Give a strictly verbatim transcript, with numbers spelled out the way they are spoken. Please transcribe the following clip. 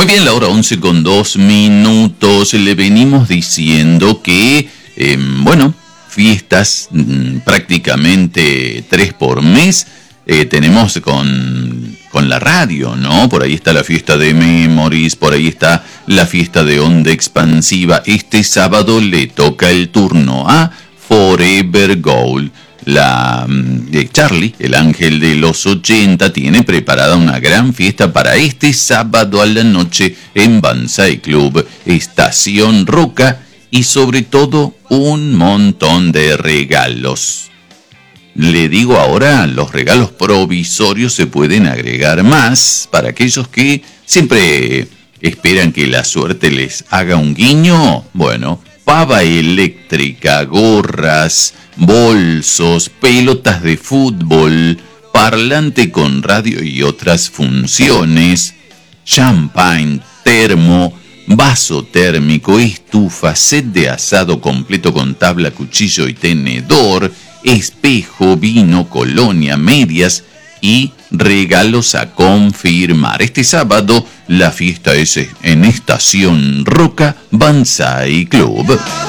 Muy bien, la hora once con dos minutos. Le venimos diciendo que, eh, bueno, fiestas mmm, prácticamente tres por mes eh, tenemos con, con la radio, ¿no? Por ahí está la fiesta de Memories, por ahí está la fiesta de Onda Expansiva. Este sábado le toca el turno a Forever Gold. La de Charlie, el ángel de los ochenta, tiene preparada una gran fiesta para este sábado a la noche en Banzai Club, Estación Roca, y sobre todo un montón de regalos. Le digo ahora, los regalos provisorios se pueden agregar más para aquellos que siempre esperan que la suerte les haga un guiño. Bueno, pava eléctrica, gorras, bolsos, pelotas de fútbol, parlante con radio y otras funciones, champagne, termo, vaso térmico, estufa, set de asado completo con tabla, cuchillo y tenedor, espejo, vino, colonia, medias y regalos a confirmar. Este sábado la fiesta es en Estación Roca, Banzai Club.